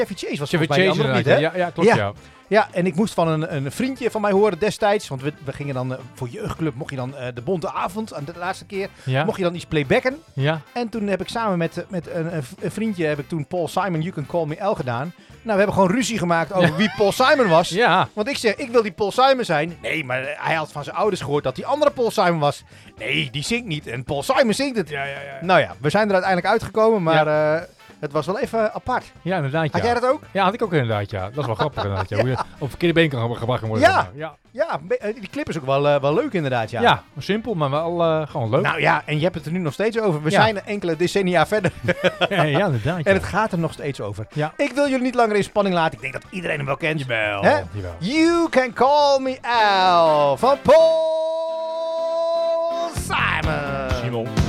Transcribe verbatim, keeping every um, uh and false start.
Chevy Chase was Chevy volgens mij die Chase andere niet, hè? inderdaad. Ja, ja, klopt, Ja. ja. Ja, en ik moest van een, een vriendje van mij horen destijds. Want we, we gingen dan uh, voor jeugdclub, mocht je dan uh, de Bonte Avond, aan de laatste keer, Ja. mocht je dan iets playbacken. Ja. En toen heb ik samen met, met een, een vriendje, heb ik toen Paul Simon, You Can Call Me Al gedaan. Nou, we hebben gewoon ruzie gemaakt over Ja. wie Paul Simon was. Ja. Want ik zeg, ik wil die Paul Simon zijn. Nee, maar hij had van zijn ouders gehoord dat die andere Paul Simon was. Nee, die zingt niet. En Paul Simon zingt het. Ja, ja, ja. Nou ja, we zijn er uiteindelijk uitgekomen, maar uh, het was wel even apart. Ja, inderdaad. Ja. Had jij dat ook? Ja, had ik ook inderdaad, ja. Dat is wel grappig inderdaad, ja. Hoe je op verkeerde been kan gebracht worden. Ja. Ja. Ja, die clip is ook wel, uh, wel leuk inderdaad, ja. Ja, simpel, maar wel uh, gewoon leuk. Nou ja, en je hebt het er nu nog steeds over. We Ja. zijn enkele decennia verder. ja, ja, inderdaad. Ja. En het gaat er nog steeds over. Ja. Ik wil jullie niet langer in spanning laten. Ik denk dat iedereen hem wel kent. Jawel, Hè? jawel. You Can Call Me Al van Paul Simon. Simon.